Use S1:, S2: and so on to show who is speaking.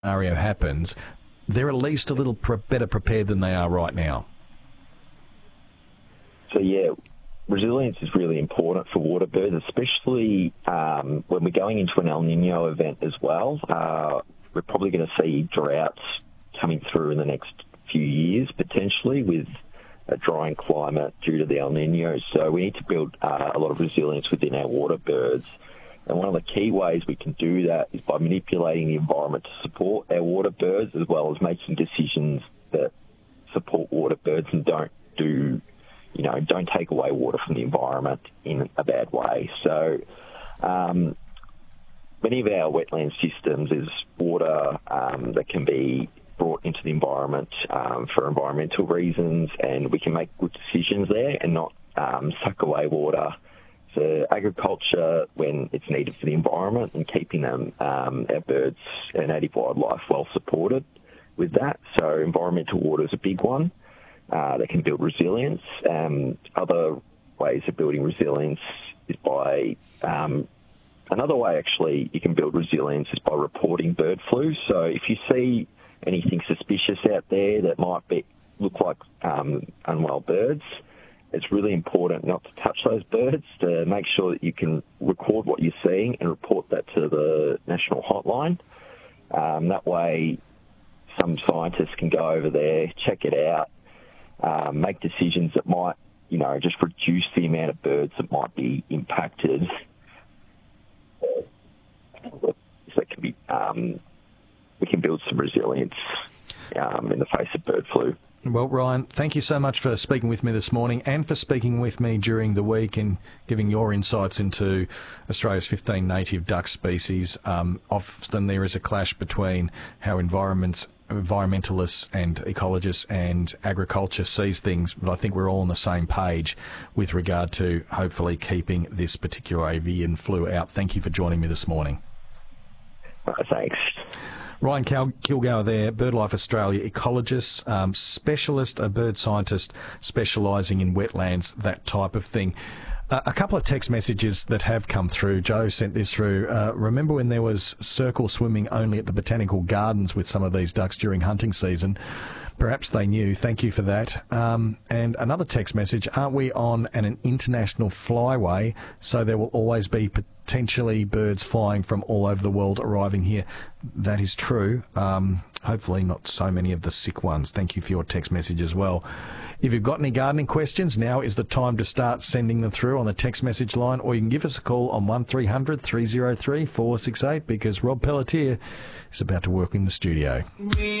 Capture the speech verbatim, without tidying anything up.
S1: scenario happens, they're at least a little pre- better prepared than they are right now.
S2: So, yeah, resilience is really important for water birds, especially um, when we're going into an El Nino event as well. Uh, we're probably going to see droughts coming through in the next few years, potentially, with a drying climate due to the El Nino. So we need to build uh, a lot of resilience within our water birds. And one of the key ways we can do that is by manipulating the environment to support our water birds, as well as making decisions that support water birds and don't do, you know, don't take away water from the environment in a bad way. So um, many of our wetland systems is water um, that can be brought into the environment um, for environmental reasons, and we can make good decisions there and not um, suck away water for agriculture when it's needed for the environment, and keeping them, um, our birds and native wildlife well supported with that. So environmental water is a big one uh, that can build resilience. Um, other ways of building resilience is by, um, another way actually you can build resilience is by reporting bird flu. So if you see anything suspicious out there that might be look like um, unwell birds, it's really important not to touch those birds, to make sure that you can record what you're seeing and report that to the national hotline. Um, that way, some scientists can go over there, check it out, um, make decisions that might, you know, just reduce the amount of birds that might be impacted. So that can be, um, we can build some resilience um, in the face of bird flu.
S1: Well, Ryan, thank you so much for speaking with me this morning and for speaking with me during the week and giving your insights into Australia's fifteen native duck species. Um, often there is a clash between how environments, environmentalists and ecologists and agriculture sees things, but I think we're all on the same page with regard to hopefully keeping this particular avian flu out. Thank you for joining me this morning.
S2: Uh, thanks.
S1: Ryan Kil- Kilgour there, BirdLife Australia ecologist, um, specialist, a bird scientist specialising in wetlands, that type of thing. Uh, a couple of text messages that have come through. Joe sent this through. Uh, remember when there was circle swimming only at the Botanical Gardens with some of these ducks during hunting season? Perhaps they knew. Thank you for that. Um, and another text message, aren't we on an, an international flyway, so there will always be potentially birds flying from all over the world arriving here? That is true. Um, hopefully not so many of the sick ones. Thank you for your text message as well. If you've got any gardening questions, now is the time to start sending them through on the text message line, or you can give us a call on one three hundred three oh three four six eight, because Rob Pelletier is about to work in the studio.